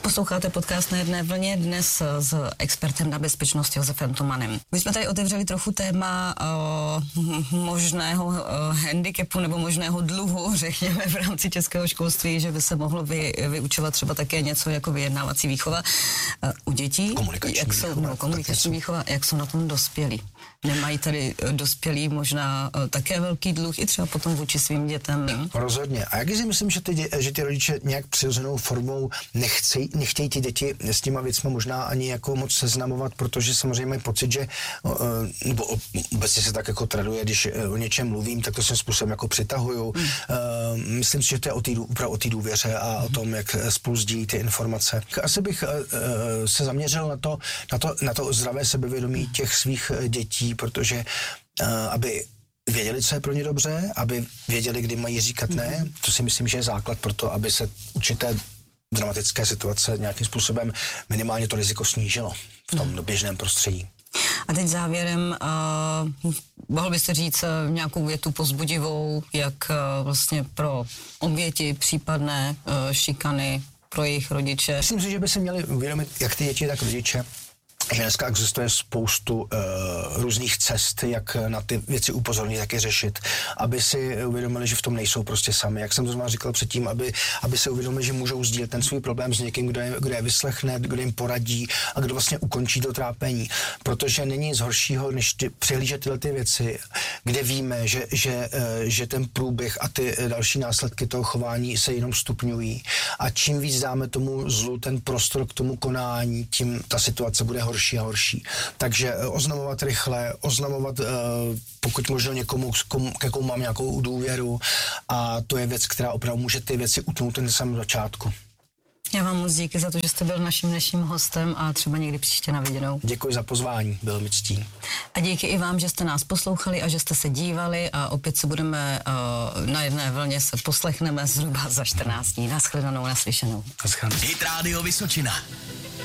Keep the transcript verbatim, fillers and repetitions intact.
Posloucháte podcast Na jedné vlně dnes s expertem na bezpečnost Josefem Tomanem. My jsme tady otevřeli trochu téma uh, možného uh, handicapu nebo možného dluhu, řekněme, v rámci českého školství, že by se mohlo vy, vyučovat třeba také něco jako vyjednávací výchova uh, u dětí. Komunikační jak jsou, výchova. No, komunikační výchova, jak jsou na tom dospělí. Nemají tady dospělí možná uh, také velký dluh i třeba potom vůči svým dětem. Rozhodně. A jak si myslím, že ty, dě, že ty rodiče nějak přirozenou formou nechci, nechtějí ty děti s těma věcmi možná ani jako moc seznamovat, protože samozřejmě mají pocit, že nebo obecně se tak jako traduje, když o něčem mluvím, tak to svým způsobem jako přitahuju. Mm. Myslím si, že to je o té o té důvěře a mm. o tom, jak spolu sdílí ty informace. Asi bych se zaměřil na to, na to, na to zdravé sebevědomí těch svých dětí, protože aby věděli, co je pro ně dobře, aby věděli, kdy mají říkat ne. To si myslím, že je základ pro to, aby se určité dramatické situace nějakým způsobem minimálně to riziko snížilo v tom hmm. běžném prostředí. A teď závěrem, uh, mohl byste říct uh, nějakou větu povzbudivou, jak uh, vlastně pro oběti případné uh, šikany pro jejich rodiče? Myslím si, že by se měli uvědomit, jak ty děti, tak rodiče, že dneska existuje spoustu uh, různých cest, jak na ty věci upozornit, jak je řešit, aby si uvědomili, že v tom nejsou prostě sami. Jak jsem to zrovna říkal předtím, aby, aby si uvědomili, že můžou sdílet ten svůj problém s někým, kdo je, kdo je vyslechne, kdo jim poradí a kdo vlastně ukončí to trápení. Protože není nic horšího, než ty, přihlížet tyhle ty věci, kde víme, že, že, uh, že ten průběh a ty další následky toho chování se jenom stupňují. A čím víc dáme tomu zlu ten prostor k tomu konání, tím ta situace bude horší a horší. Takže oznamovat rychle, oznamovat uh, pokud možno někomu, ke komu mám nějakou důvěru, a to je věc, která opravdu může ty věci utnout na samém začátku. Já vám moc díky za to, že jste byl naším dnešním hostem a třeba někdy příště na viděnou. Děkuji za pozvání, bylo mi ctí. A díky i vám, že jste nás poslouchali a že jste se dívali, a opět se budeme uh, na jedné vlně se poslechneme zhruba za čtrnáct dní. Naschledanou, naslyšenou. Naschledanou. Hit Radio Vysočina.